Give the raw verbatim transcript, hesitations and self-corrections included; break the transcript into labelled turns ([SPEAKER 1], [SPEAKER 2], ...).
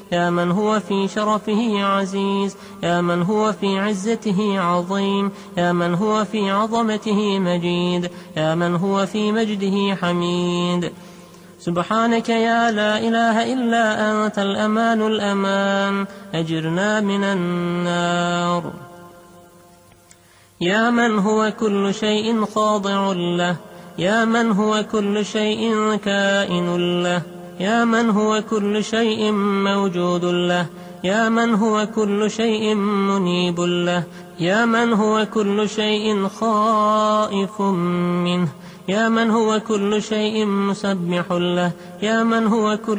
[SPEAKER 1] يا من هو في شرفه عزيز، يا من هو في عزته عظيم، يا من هو في عظمته مجيد، يا من هو في مجده حميد. سبحانك يا لا إله إلا أنت الأمان الأمان، أجرنا من النار. يا من هو كل شيء خاضع له، يا من هو كل شيء كائن له، يا من هو كل شيء موجود له، يا من هو كل شيء منيب له، يا من هو كل شيء خائف منه، يا من هو كل شيء مسبح له، يا من هو كل